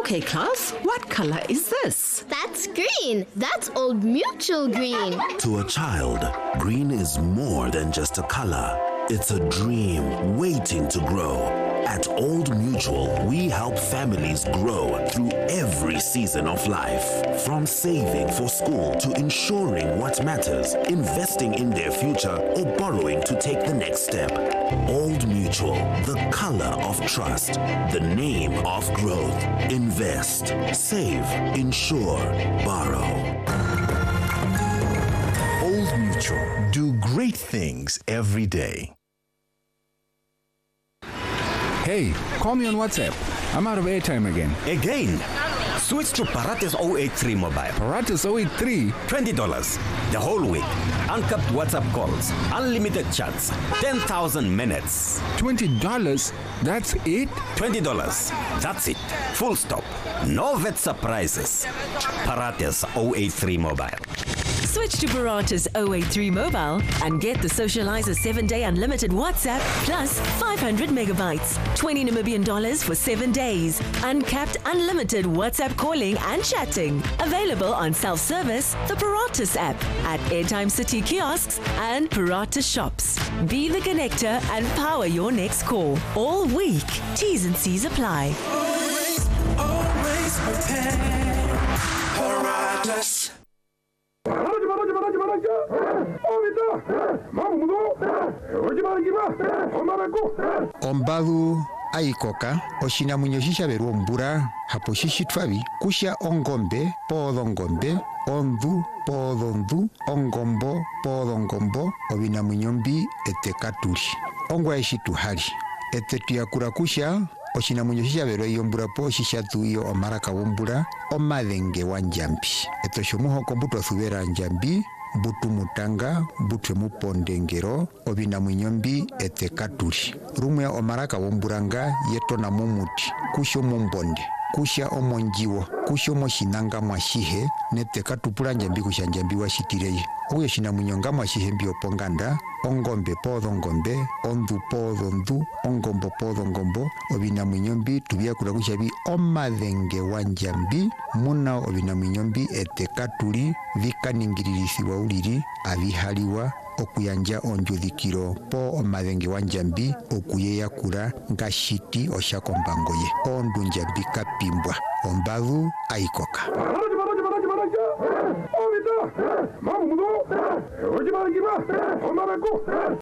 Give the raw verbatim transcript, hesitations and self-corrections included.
Okay, class, what color is this? That's green. That's Old Mutual green. To a child, green is more than just a color. It's a dream waiting to grow. At Old Mutual, we help families grow through every season of life. From saving for school to ensuring what matters, investing in their future, or borrowing to take the next step. Old Mutual, the color of trust, the name of growth. Invest, save, insure, borrow. Old Mutual, do great things every day. Hey, call me on WhatsApp. I'm out of airtime again. Again? Switch to Paratus zero eight three mobile. Paratus zero eight three? twenty dollars. The whole week. Uncapped WhatsApp calls. Unlimited chats. ten thousand minutes. twenty dollars? That's it? twenty dollars. That's it. Full stop. No vet surprises. Paratus zero eight three mobile. Switch to Paratus zero eight three mobile and get the Socializer seven day unlimited WhatsApp plus five hundred megabytes. twenty Namibian dollars for seven days. Uncapped unlimited WhatsApp calling and chatting. Available on self-service, the Paratus app, at Airtime City kiosks and Paratus shops. Be the connector and power your next call. All week. T's and C's apply. Always, always prepare. Paratus. Ombadu aikoka oshinamwenyo shishaberwa ombura hapo shishitwabi kusha ongombe podongombe ondhu podondhu ongombo podongombo obinamwenyo mbi etekatuli ongwa eshituhali etetuyakura kusha oshinamwenyo shishaberwa yombura po shishatu iyo omaraka wombura omadhenge wa njambi etosho muhoko mbuto thubera njambi mbutu mutanga mbutwe mupondengero obinamwenyo mbi etekatuli rumwe omaraka womburanga yetona mumuti kusho mumbonde kusha omonjiwo kusho moshinanga mwashihe netekatupula njambi kusha njambi washitireye uyo shinamwenyo nga mwashihe mbi oponganda ongombe podongombe ondhu podondhu ongombo podongombo obinamwenyo mbi tubyakula kusha bi omadhenge wa njambi muna obinamwenyo mbi etekatuli vikaningililisiwa ulili avihaliwa okuyanja onjudhikilo po omadhenge wa njambi okuyeyakula ngashiti oshakombango ye ondu njambi kapimbwa ombadhu aikoka.